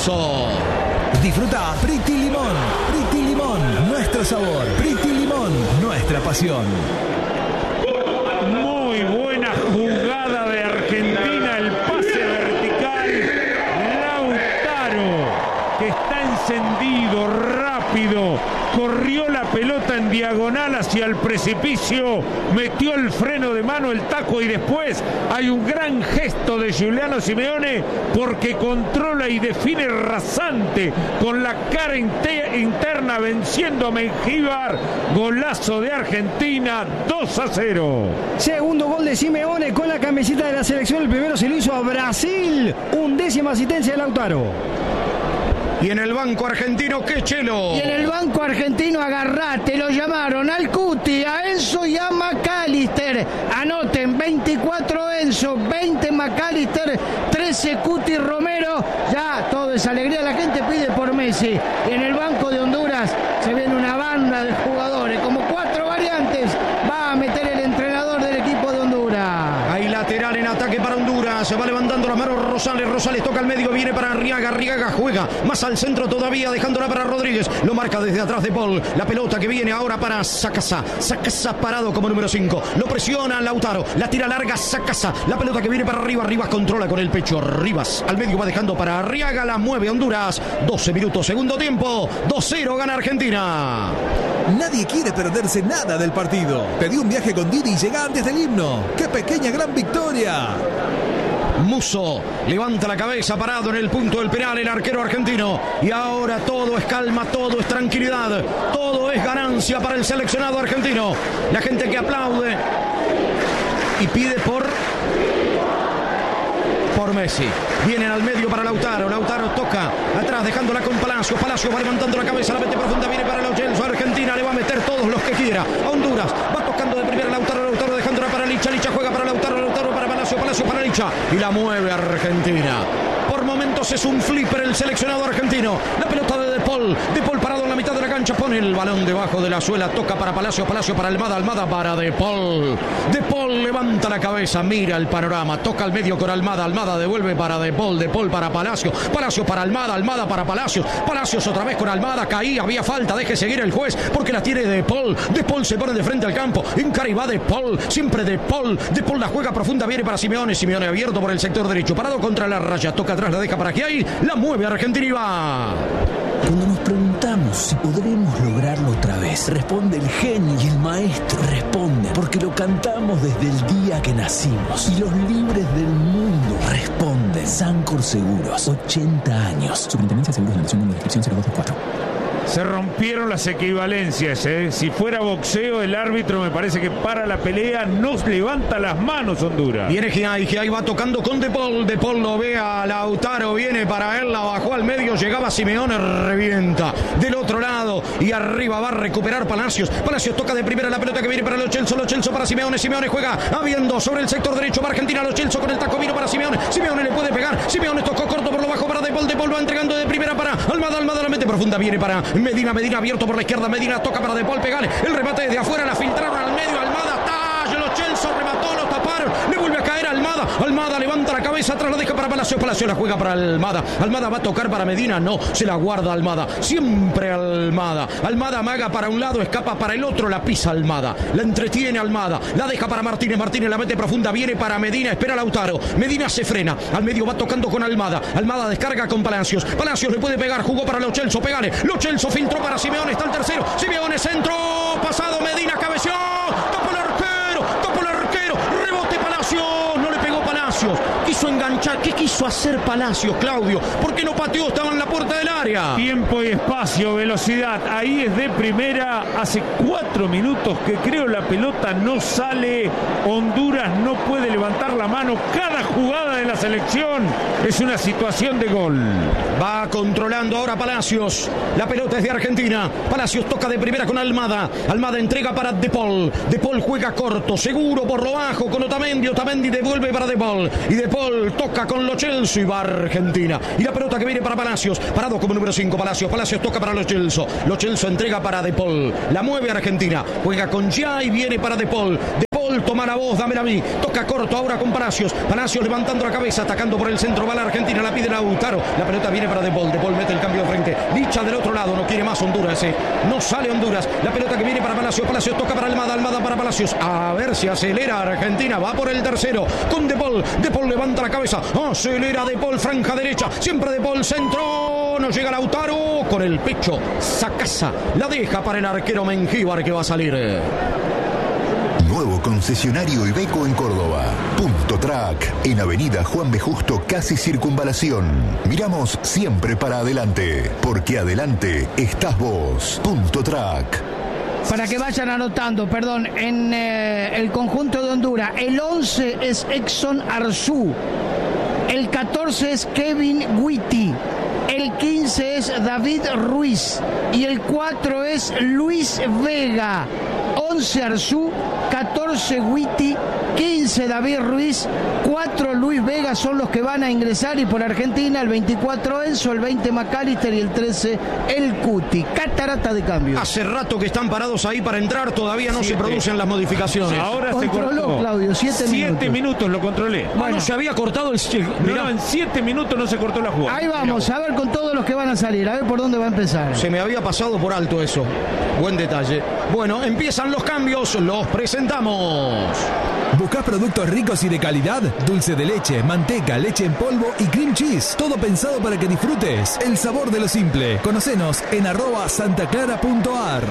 Musso. Disfruta Priti Limón. Priti Limón, nuestro sabor. Priti Limón, nuestra pasión. Muy buena jugada de Argentina, el pase vertical. Lautaro, que está encendido, rápido, corrió la pelota en diagonal hacia el precipicio, metió el freno de mano, el taco, y después hay un gran gesto de Giuliano Simeone porque controla y define rasante con la cara interna, venciendo a Mengíbar. Golazo de Argentina, 2-0. Segundo gol de Simeone con la camiseta de la selección. El primero se lo hizo a Brasil. 11ª asistencia de Lautaro. Y en el banco argentino, ¿qué, Chelo? Y en el banco argentino, agarrate, lo llamaron al Cuti, a Enzo y a McAllister. Anoten, 24 Enzo, 20 McAllister, 13 Cuti Romero. Ya todo es alegría, la gente pide por Messi. Y en el banco de Honduras se viene una banda de jugadores, como 4 variantes. Va a meter el entrenador del equipo de Honduras. Hay lateral en ataque para Honduras. Se va levantando las manos Rosales. Rosales toca al medio, viene para Arriaga. Arriaga juega más al centro todavía, dejándola para Rodríguez. Lo marca desde atrás de Paul. La pelota que viene ahora para Sacasa. Sacasa parado como número 5. Lo presiona Lautaro. La tira larga Sacasa. La pelota que viene para Rivas. Rivas controla con el pecho. Rivas al medio va dejando para Arriaga. La mueve Honduras. 12 minutos, segundo tiempo. 2-0 gana Argentina. Nadie quiere perderse nada del partido. Pedí un viaje con Didi y llega antes del himno. ¡Qué pequeña gran victoria! Musso levanta la cabeza, parado en el punto del penal el arquero argentino. Y ahora todo es calma, todo es tranquilidad, todo es ganancia para el seleccionado argentino. La gente que aplaude y pide por Messi. Vienen al medio para Lautaro. Lautaro toca atrás, dejándola con Palacios. Palacios va levantando la cabeza, la mete profunda, viene para Lo Celso. Argentina le va a meter todos los que quiera. A Honduras va tocando de primera Lautaro. Lautaro dejándola para Licha. Licha juega para Lautaro. Lautaro para Palacios. Palacios para Licha. Y la mueve Argentina. Por momentos es un flipper el seleccionado argentino. La pelota de Paul. De Paul parado en la mitad de la cancha. Pone el balón debajo de la suela. Toca para Palacios. Palacios para Almada. Almada para De Paul. De Paul levanta la cabeza. Mira el panorama. Toca al medio con Almada. Almada devuelve para De Paul. De Paul para Palacios. Palacios para Almada. Almada para Palacios. Palacios otra vez con Almada. Caía. Había falta. Deje seguir el juez porque la tiene De Paul. De Paul se pone de frente al campo. Encara y va De Paul. Siempre De Paul. De Paul la juega profunda. Viene para Simeone. Simeone abierto por el sector derecho. Parado contra la raya. Toca atrás. La deja para que ahí. La mueve Argentina y va. Cuando nos preguntamos si podremos lograrlo otra vez, responde el genio y el maestro. Responde porque lo cantamos desde el día que nacimos. Y los libres del mundo responden. Sancor Seguros, 80 años. Superintendencia de Seguros de Nación, descripción 0224. Se rompieron las equivalencias, ¿eh? Si fuera boxeo, el árbitro me parece que para la pelea nos levanta las manos Honduras. Viene Giai va tocando con De Paul. De Paul lo ve a Lautaro, viene para él, la bajó al medio, llegaba Simeone, revienta del otro lado y arriba va a recuperar Palacios. Palacios toca de primera la pelota que viene para Lo Celso. Lo Celso para Simeone. Simeone juega habiendo sobre el sector derecho para Argentina. Lo Celso con el taco vino para Simeone. Simeone le puede pegar. Simeone tocó corto por lo bajo para De Paul. De Paul va entregando de primera para Almada. Almada la mete profunda, viene para Medina. Medina abierto por la izquierda. Medina toca para De Paul, pegar el remate desde afuera, la filtraron al medio. Almada, Lo Celso remató, lo taparon, le vuelve a caer Almada. Almada levanta la cabeza atrás, lo deja para Palacios. Palacios la juega para Almada. Almada va a tocar para Medina, no, se la guarda Almada. Siempre Almada. Almada amaga para un lado, escapa para el otro, la pisa Almada. La entretiene Almada, la deja para Martínez. Martínez la mete profunda, viene para Medina, espera Lautaro. Medina se frena, al medio va tocando con Almada. Almada descarga con Palacios. Palacios le puede pegar, jugó para Lo Celso, pegale. Lo Celso filtró para Simeone, está el tercero. Simeone centro, pasado Medina, cabeció. Tapó el arquero, rebote Palacios, no le pegó Palacios. Quiso enganchar, ¿qué quiso hacer Palacios, Claudio? ¿Por qué no pateó? Estaba en la puerta del área. Tiempo y espacio, velocidad. Ahí es de primera. Hace 4 minutos que creo la pelota no sale. Honduras no puede levantar la mano. Cada jugada de la selección es una situación de gol. Va controlando ahora Palacios. La pelota es de Argentina. Palacios toca de primera con Almada. Almada entrega para De Paul. De Paul juega corto, seguro por lo bajo con Otamendi. Otamendi devuelve para De Paul. Y De Paul toca con Lo Celso y va Argentina. Y la pelota que viene para Palacios. Parado como número 5 Palacios. Palacios toca para Lo Celso. Lo Celso entrega para De Paul. La mueve Argentina. Juega con Giai y viene para De Paul. De Paul Paul, toma la voz, dámela a mí. Toca corto ahora con Palacios. Palacios levantando la cabeza, atacando por el centro. Va la Argentina, la pide Lautaro. La pelota viene para De Paul. De Paul mete el cambio de frente. Licha del otro lado, no quiere más Honduras. No sale Honduras. La pelota que viene para Palacios. Palacios toca para Almada. Almada para Palacios. A ver si acelera Argentina. Va por el tercero con De Paul. De Paul levanta la cabeza. Acelera De Paul, franja derecha. Siempre De Paul, centro. No llega Lautaro. Con el pecho. Sacasa. La deja para el arquero Mengíbar que va a salir. Nuevo concesionario Iveco en Córdoba. Punto Track, en Avenida Juan B. Justo, casi Circunvalación. Miramos siempre para adelante, porque adelante estás vos. Punto Track. Para que vayan anotando, perdón, en el conjunto de Honduras, el 11 es Exxon Arzú, el 14 es Kevin Witty, el 15 es David Ruiz y el 4 es Luis Vega. 11 Arzú, 14 Witty, 15 David Ruiz, 4 Luis Vega son los que van a ingresar, y por Argentina el 24 Enzo, el 20 McAllister y el 13 el Cuti. Catarata de cambio. Hace rato que están parados ahí para entrar, todavía no se producen las modificaciones. Ahora Controló, se cortó. Claudio, 7 minutos lo controlé. Bueno, se había cortado el... No, en 7 minutos no se cortó la jugada. Ahí vamos, a ver con todos los que van a salir, a ver por dónde va a empezar. Se me había pasado por alto eso. Buen detalle. Bueno, empiezan los cambios, los presentamos. ¿Buscás productos ricos y de calidad? Dulce de leche, manteca, leche en polvo y cream cheese. Todo pensado para que disfrutes el sabor de lo simple. Conocenos en @santaclara.ar.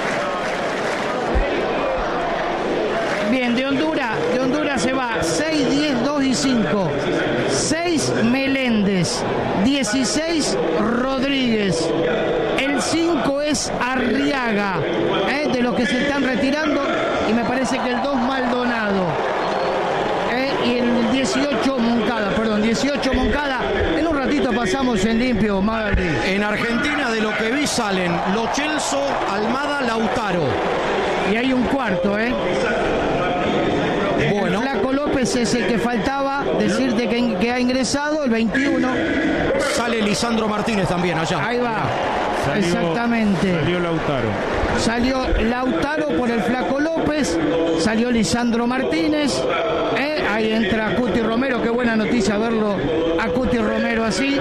Bien, de Honduras se va 6, 10, 2 y 5. 6 Meléndez, 16 Rodríguez. El 5 es Arriaga, de los que se están retirando, y me parece que el 2 Maldonado. Y el 18 Moncada. En un ratito pasamos en limpio, Magali. En Argentina, de lo que vi, salen Lo Celso, Almada, Lautaro. Y hay un cuarto, Bueno. El Flaco López es el que faltaba decirte que ha ingresado, el 21. Sale Lisandro Martínez también allá. Ahí va. Salió, exactamente. Salió Lautaro por el Flaco López, salió Lisandro Martínez, ahí entra Cuti Romero, qué buena noticia verlo a Cuti Romero así.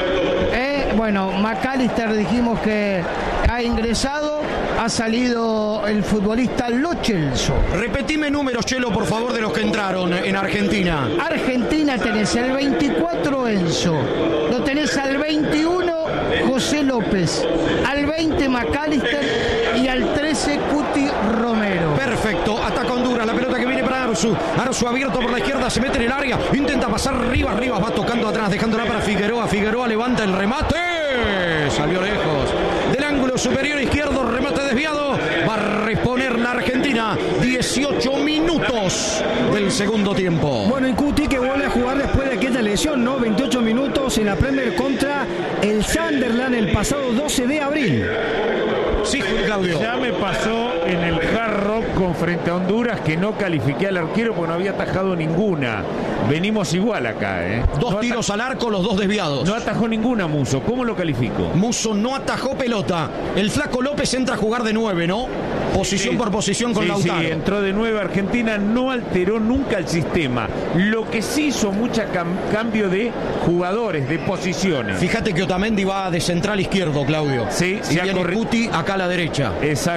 Bueno, McAllister dijimos que ha ingresado, ha salido el futbolista Lo Celso. Repetime números, Chelo, por favor, de los que entraron en Argentina. Argentina tenés el 24 Enzo, lo tenés al 21 José López, al 20 McAllister y al 13 Cuti Romero. Perfecto, ataca Honduras, la pelota que viene para Arzu. Arzu abierto por la izquierda, se mete en el área, intenta pasar Rivas, va tocando atrás, dejándola para Figueroa. Figueroa levanta el remate, salió lejos. Del ángulo superior izquierdo, remate desviado, va a reponer la Argentina. 18 minutos del segundo tiempo. Bueno, y Cuti que vuelve a jugar después de aquella lesión, ¿no? 28 minutos en la Premier contra el Sunderland el pasado 12 de abril. Sí, Claudio. Ya me pasó en el Hard Rock con frente a Honduras que no califiqué al arquero porque no había atajado ninguna. Venimos igual acá, Dos tiros al arco, los dos desviados. No atajó ninguna Musso. ¿Cómo lo califico? Musso no atajó pelota. El Flaco López entra a jugar de 9, ¿no? Posición por posición con Lautaro. Sí, entró de 9. Argentina no alteró nunca el sistema. Lo que sí hizo mucho cambio de jugadores, de posiciones. Fíjate que Otamendi va de central izquierdo, Claudio. Sí, y viene Cuti acá a la derecha.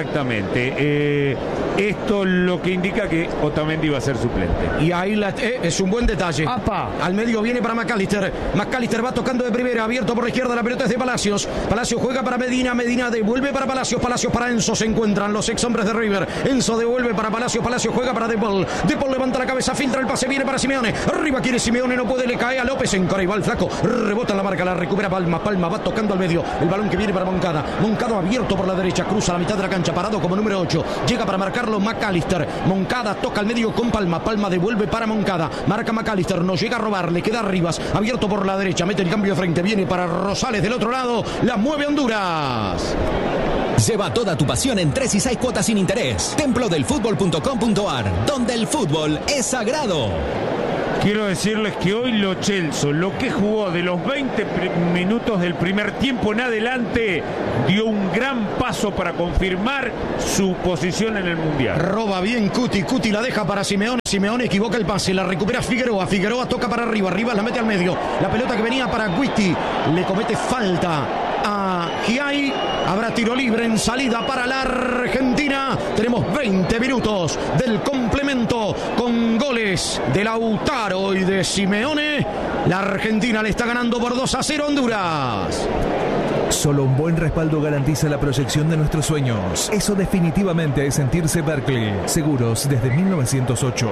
Exactamente. Esto lo que indica que Otamendi va a ser suplente. Y ahí es un buen detalle. ¡Apa! Al medio viene para McAllister. McAllister va tocando de primera, abierto por la izquierda, la pelota es de Palacios. Palacios juega para Medina, Medina devuelve para Palacios, Palacios para Enzo, se encuentran los ex hombres de River. Enzo devuelve para Palacios, Palacios juega para De Paul. De Paul levanta la cabeza, filtra el pase, viene para Simeone. Arriba quiere Simeone, no puede, le cae a López, encara y va el Flaco. Rebota en la marca, la recupera Palma, Palma va tocando al medio. El balón que viene para Moncada. Moncada abierto por la derecha, cruza la mitad de la cancha, parado como número 8. Llega para marcarlo McAllister. Moncada toca al medio con Palma, Palma devuelve para Moncada. Marca McAllister, no llega a robar, le queda Rivas, abierto por la derecha, mete el cambio de frente, viene para Rosales del otro lado, la mueve Honduras. Lleva toda tu pasión en 3 y 6 cuotas sin interés. Templodelfutbol.com.ar, donde el fútbol es sagrado. Quiero decirles que hoy Lo Celso, lo que jugó de los 20 minutos del primer tiempo en adelante, dio un gran paso para confirmar su posición en el Mundial. Roba bien Cuti la deja para Simeone. Simeone equivoca el pase, la recupera Figueroa. Figueroa toca para arriba, la mete al medio. La pelota que venía para Guisti, le comete falta a Giai. Habrá tiro libre en salida para la Argentina. Tenemos 20 minutos del complemento con goles de Lautaro y de Simeone. La Argentina le está ganando por 2-0 a Honduras. Solo un buen respaldo garantiza la proyección de nuestros sueños. Eso definitivamente es sentirse Berkeley. Seguros desde 1908.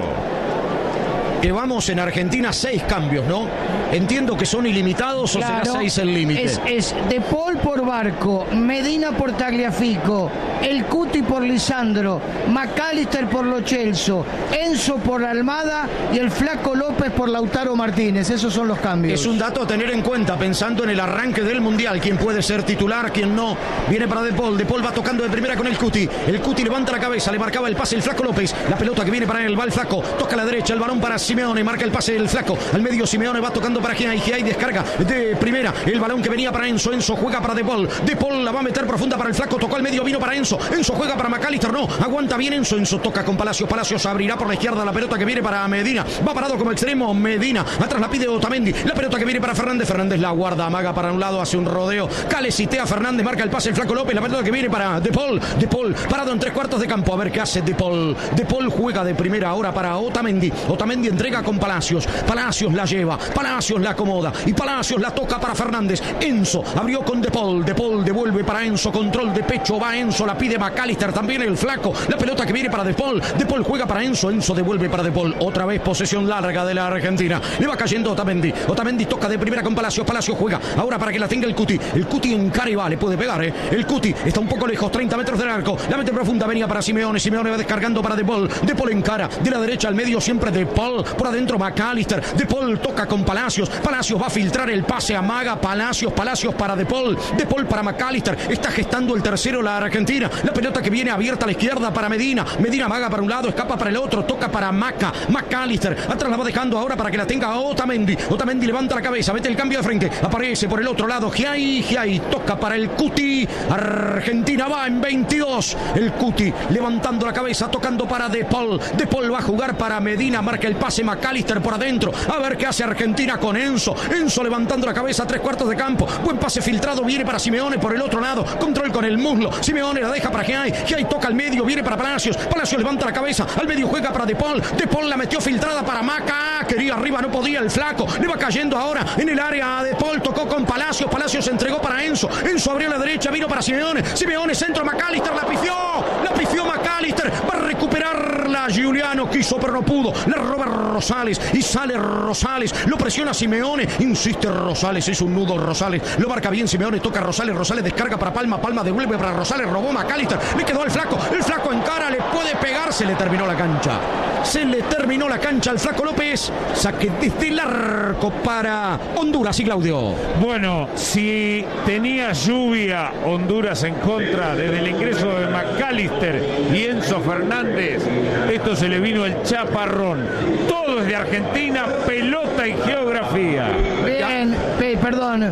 Llevamos en Argentina 6 cambios, ¿no? Entiendo que son ilimitados, claro, o será 6 el límite. Es De Paul por Barco, Medina por Tagliafico, el Cuti por Lisandro, McAllister por Lo Celso, Enzo por Almada y el Flaco López por Lautaro Martínez. Esos son los cambios. Es un dato a tener en cuenta pensando en el arranque del Mundial. Quién puede ser titular, quién no. Viene para De Paul va tocando de primera con el Cuti. El Cuti levanta la cabeza, le marcaba el pase el Flaco López. La pelota que viene para él, va el Flaco, toca a la derecha, el balón para Simeone, marca el pase del Flaco. Al medio Simeone va tocando para Giai. Giai descarga de primera. El balón que venía para Enzo. Enzo juega para De Paul. De Paul la va a meter profunda para el Flaco. Tocó al medio, vino para Enzo. Enzo juega para McAllister. No, aguanta bien Enzo. Enzo toca con Palacios. Palacios abrirá por la izquierda la pelota que viene para Medina. Va parado como extremo Medina. Atrás la pide Otamendi. La pelota que viene para Fernández. Fernández la guarda. Amaga para un lado. Hace un rodeo. Calecitea Fernández. Marca el pase el Flaco López. La pelota que viene para De Paul. De Paul parado en 3/4 de campo. A ver qué hace De Paul. De Paul juega de primera ahora para Otamendi. Otamendi entrega con Palacios. Palacios la lleva. Palacios la acomoda. Y Palacios la toca para Fernández. Enzo abrió con De Paul. De Paul devuelve para Enzo. Control de pecho. Va Enzo. La pide McAllister. También el Flaco. La pelota que viene para De Paul. De Paul juega para Enzo. Enzo devuelve para De Paul. Otra vez posesión larga de la Argentina. Le va cayendo Otamendi. Otamendi toca de primera con Palacios. Palacios juega ahora para que la tenga el Cuti. El Cuti encara y va. Le puede pegar, El Cuti está un poco lejos. 30 metros del arco. La mete profunda. Venía para Simeone. Simeone va descargando para De Paul. De Paul encara. De la derecha al medio siempre De Paul. Por adentro McAllister. De Paul toca con Palacios. Palacios va a filtrar el pase. Amaga Palacios. Palacios para De Paul. De Paul para McAllister. Está gestando el tercero la Argentina. La pelota que viene abierta a la izquierda para Medina. Medina amaga para un lado. Escapa para el otro. Toca para McAllister. Atrás la va dejando ahora para que la tenga Otamendi. Otamendi levanta la cabeza. Mete el cambio de frente. Aparece por el otro lado Giai. Giai toca para el Cuti. Argentina va en 22. El Cuti levantando la cabeza. Tocando para De Paul. De Paul va a jugar para Medina. Marca el pase McAllister por adentro. A ver qué hace Argentina con Enzo. Enzo levantando la cabeza a 3/4 de campo. Buen pase filtrado. Viene para Simeone por el otro lado. Control con el muslo. Simeone la deja para Giai. Giai toca al medio. Viene para Palacios. Palacios levanta la cabeza. Al medio juega para De Paul. De Paul la metió filtrada para Maca. Quería arriba. No podía el Flaco. Le va cayendo ahora en el área a De Paul. Tocó con Palacios. Palacios entregó para Enzo. Enzo abrió a la derecha. Vino para Simeone. Simeone centro. McAllister la pifió. La pifió McAllister. Va a recuperarla. Giuliano quiso pero no pudo. Le roba Rosales. Y sale Rosales. Lo presiona Simeone. Insiste Rosales. Es un nudo Rosales. Lo marca bien Simeone. Toca Rosales. Rosales descarga para Palma. Palma devuelve para Rosales. Robó McAllister. Le quedó al Flaco. El Flaco encara. Le puede pegar. Se le terminó la cancha. Se le terminó la cancha al Flaco López. Saque desde el arco para Honduras y Claudio. Bueno, si tenía lluvia Honduras en contra desde el ingreso de McAllister y Enzo Fernández, esto se le vino el chaparrón. Todo es de Argentina, pelota y geografía. Bien, perdón.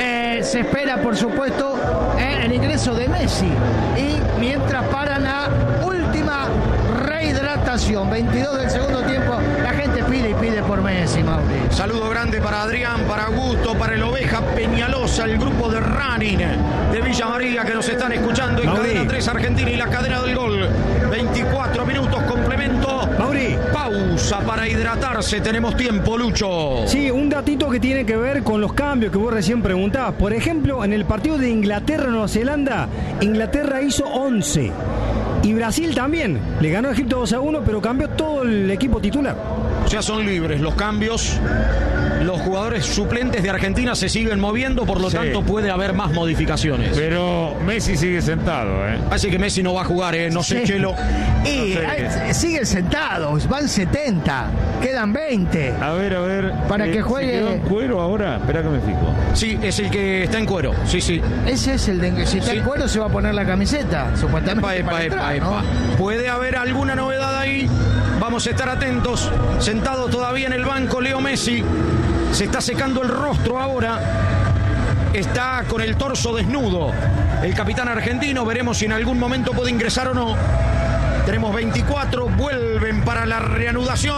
Se espera, por supuesto, el ingreso de Messi. Y mientras para la última rehidratación, 22 del segundo tiempo, la gente pide y pide por Messi, Mauri. Saludo grande para Adrián, para Augusto, para el Oveja Peñalosa, el grupo de running de Villa María que nos están escuchando en Mauri. Cadena 3 Argentina y la cadena del gol. 24 minutos, complemento. Mauri. Pausa para hidratarse, tenemos tiempo, Lucho. Sí, un datito que tiene que ver con los cambios que vos recién preguntabas. Por ejemplo, en el partido de Inglaterra-Nueva Zelanda, Inglaterra hizo 11. Y Brasil también. Le ganó a Egipto 2-1, pero cambió todo el equipo titular. Ya son libres los cambios. los jugadores suplentes de Argentina se siguen moviendo, por lo tanto puede haber más modificaciones. Pero Messi sigue sentado, Así que Messi no va a jugar, no sé, Chelo. Siguen sentados, van 70, quedan 20. A ver. Para que juegue. ¿Se quedó en cuero ahora? Espera que me fijo. Sí, es el que está en cuero, sí. Ese es el de que si está en cuero se va a poner la camiseta, supuestamente. ¿No? Puede haber alguna novedad ahí. Vamos a estar atentos. Sentado todavía en el banco Leo Messi. Se está secando el rostro ahora. Está con el torso desnudo el capitán argentino. Veremos si en algún momento puede ingresar o no. Tenemos 24. Vuelven para la reanudación.